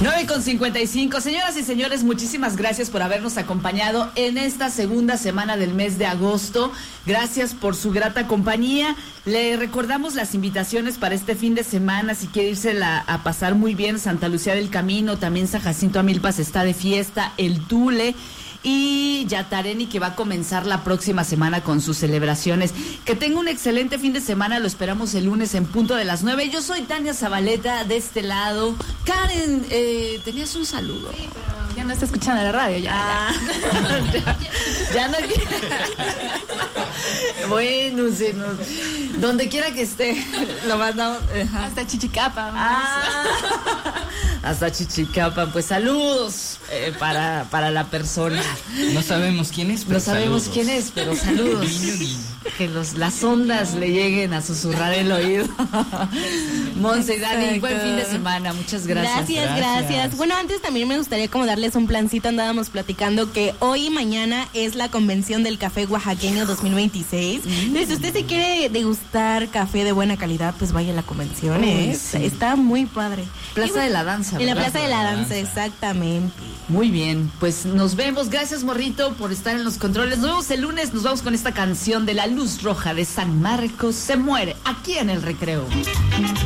9:55. Señoras y señores, muchísimas gracias por habernos acompañado en esta segunda semana del mes de agosto. Gracias por su grata compañía. Le recordamos las invitaciones para este fin de semana. Si quiere irse a pasar muy bien, Santa Lucía del Camino, también San Jacinto Amilpas está de fiesta, el Tule y Yatareni, que va a comenzar la próxima semana con sus celebraciones. Que tenga un excelente fin de semana, lo esperamos el lunes en punto de las 9. Yo soy Tania Zabaleta, de este lado. Karen, tenías un saludo. Sí, pero ya no está escuchando la radio, ya. Ya no. Bueno, sí, no. Donde quiera que esté, lo mandamos. Hasta Chichicapa. Hasta Chichicapa. Pues saludos para la persona. No sabemos quién es, pero no sabemos saludos. quién es, pero saludos. Que las ondas le lleguen a susurrar el oído. Monse y Dani, buen fin de semana, muchas gracias. Gracias. Bueno, antes también me gustaría como darles un plancito. Andábamos platicando que hoy y mañana es la convención del café oaxaqueño 2026. Entonces, si usted se quiere degustar café de buena calidad, pues vaya a la convención. Sí. Está muy padre. Plaza de la Danza. En la Plaza de la Danza, exactamente. Muy bien, pues nos vemos. Gracias, Morrito, por estar en los controles. Nos vemos el lunes. Nos vamos con esta canción de La Luz Roja de San Marcos. Se muere aquí en el Recreo.